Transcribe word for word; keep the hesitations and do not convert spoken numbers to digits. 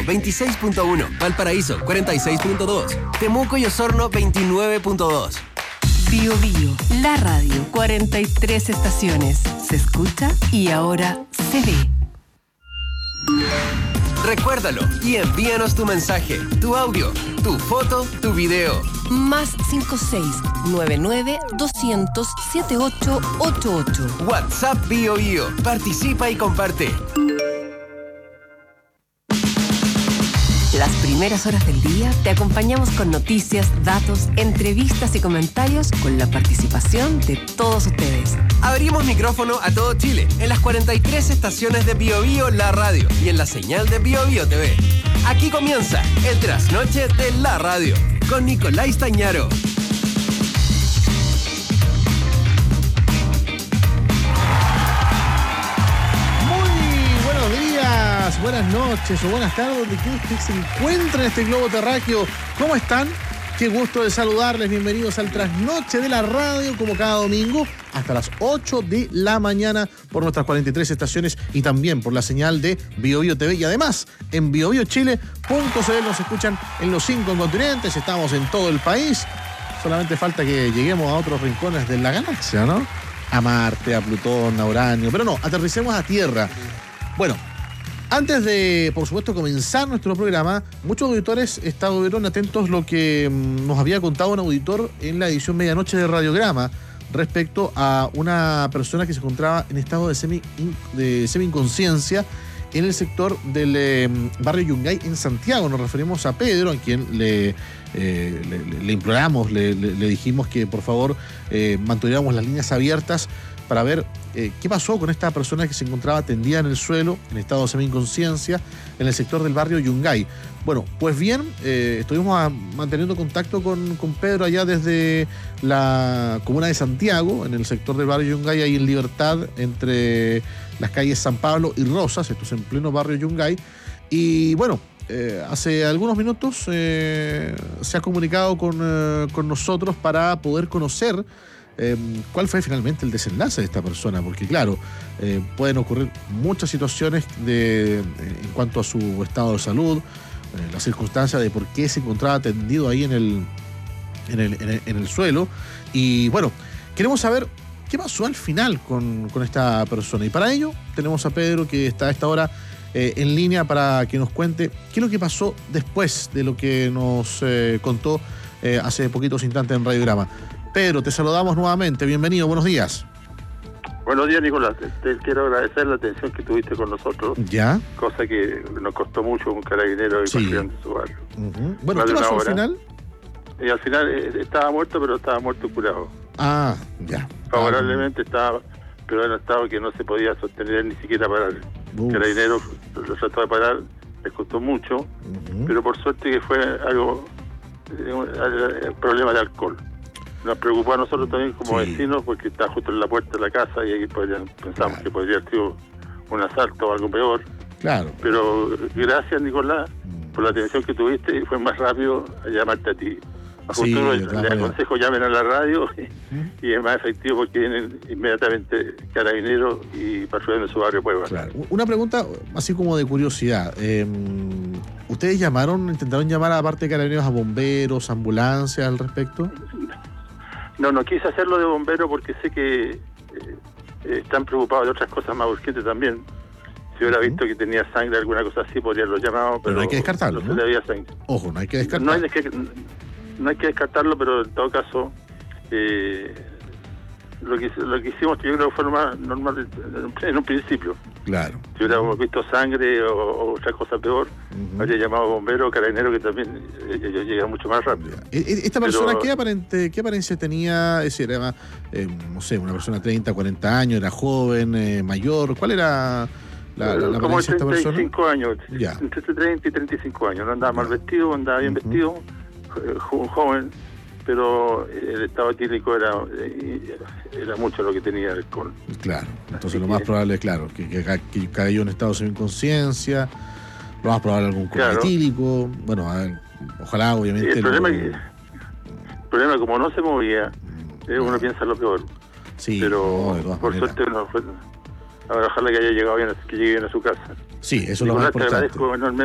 veintiséis punto uno, Valparaíso cuarenta y seis punto dos, Temuco y Osorno veintinueve punto dos. Bio Bio, la radio, cuarenta y tres estaciones. Se escucha y ahora se ve. Recuérdalo y envíanos tu mensaje, tu audio, tu foto, tu video. Más cinco seis nueve nueve dos cero cero siete ocho ocho ocho. WhatsApp Bio Bio. Participa y comparte. Las primeras horas del día te acompañamos con noticias, datos, entrevistas y comentarios con la participación de todos ustedes. Abrimos micrófono a todo Chile en las cuarenta y tres estaciones de Bio Bio, la radio, y en la señal de Bio Bio T V. Aquí comienza el trasnoche de la radio con Nicolás Tañaro. Buenas noches o buenas tardes, donde quiera que se encuentre en este globo terráqueo. ¿Cómo están? Qué gusto de saludarles. Bienvenidos al trasnoche de la radio, como cada domingo, hasta las ocho de la mañana por nuestras cuarenta y tres estaciones y también por la señal de Bio Bio T V. Y además, en bio bio chile punto c l nos escuchan en los cinco continentes. Estamos en todo el país. Solamente falta que lleguemos a otros rincones de la galaxia, ¿no? A Marte, a Plutón, a Uranio. Pero no, aterricemos a Tierra. Bueno, antes de, por supuesto, comenzar nuestro programa, muchos auditores estuvieron atentos a lo que nos había contado un auditor en la edición Medianoche de Radiograma respecto a una persona que se encontraba en estado de semi de semi-inconsciencia en el sector del eh, barrio Yungay en Santiago. Nos referimos a Pedro, a quien le, eh, le, le imploramos, le, le, le dijimos que por favor eh, mantuviéramos las líneas abiertas para ver eh, qué pasó con esta persona que se encontraba tendida en el suelo, en estado de semi-inconsciencia, en el sector del barrio Yungay. Bueno, pues bien, eh, estuvimos a, manteniendo contacto con, con Pedro allá desde la comuna de Santiago, en el sector del barrio Yungay, ahí en Libertad, entre las calles San Pablo y Rosas, esto es en pleno barrio Yungay. Y bueno, eh, hace algunos minutos eh, se ha comunicado con, eh, con nosotros para poder conocer Eh, cuál fue finalmente el desenlace de esta persona, porque claro, eh, pueden ocurrir muchas situaciones de, de, en cuanto a su estado de salud, eh, las circunstancias de por qué se encontraba tendido ahí en el, en el, en el, en el suelo. Y bueno, queremos saber qué pasó al final con, con esta persona, y para ello tenemos a Pedro, que está a esta hora eh, en línea para que nos cuente qué es lo que pasó después de lo que nos eh, contó eh, hace poquitos instantes en Radiograma. Pedro, te saludamos nuevamente. Bienvenido, buenos días. Buenos días, Nicolás. Te quiero agradecer la atención que tuviste con nosotros. ¿Ya? Cosa que nos costó mucho un carabinero y sí. patrullero de su barrio. Uh-huh. Bueno, ¿qué pasó al final? Y al final eh, estaba muerto, pero estaba muerto curado. Ah, ya. Favorablemente ah. estaba, pero en un estado que no se podía sostener ni siquiera parar. El carabinero lo trató de parar, les costó mucho, uh-huh. pero por suerte que fue algo, eh, un problema de alcohol. Nos preocupó a nosotros también como sí. vecinos, porque está justo en la puerta de la casa y ahí podrían, pensamos claro. que podría haber sido un asalto o algo peor. Claro. Pero gracias, Nicolás, mm. por la atención que tuviste, y fue más rápido a llamarte a ti. A sí, futuro le aconsejo llamen a la radio y, ¿Mm? y es más efectivo porque vienen inmediatamente carabineros y patrullan de su barrio Puebla. Claro. Una pregunta así como de curiosidad. Eh, ¿Ustedes llamaron, intentaron llamar aparte de carabineros a bomberos, ambulancias al respecto? No, no quise hacerlo de bombero porque sé que eh, están preocupados de otras cosas más urgentes también. Si hubiera uh-huh. visto que tenía sangre, alguna cosa así, podría haberlo llamado, pero, pero no hay que descartarlo, no, ¿no? Había sangre. Ojo, no hay que descartarlo. No hay que, no hay que descartarlo, pero en todo caso, eh, lo que lo que hicimos, que yo creo que fue lo más normal en un principio. Claro. Si hubiéramos visto sangre o, o otra cosa peor, uh-huh. habría llamado bombero o carabinero, que también ellos llegan mucho más rápido. ¿Esta persona Pero, qué aparente, qué apariencia tenía? Es decir, era, eh, no sé, una persona de treinta, cuarenta años, era joven, eh, mayor. ¿Cuál era la, la, la apariencia de esta persona? treinta y cinco años, ya. Entre treinta y treinta y cinco años. No andaba mal vestido, andaba bien uh-huh. vestido, un joven, pero el estado etílico era era mucho lo que tenía alcohol. Claro, entonces Así lo que, más probable, claro, que, que, que cayó en estado de semi-inconsciencia, lo más probable algún coma claro. etílico, bueno, a ver, ojalá obviamente... Sí, el, problema lo... que, el problema como no se movía, eh, uno piensa lo peor, sí, pero no, por maneras. suerte no fue... Ahora ojalá que haya llegado bien, que llegue bien a su casa. Sí, eso es lo más importante. Te agradezco enormemente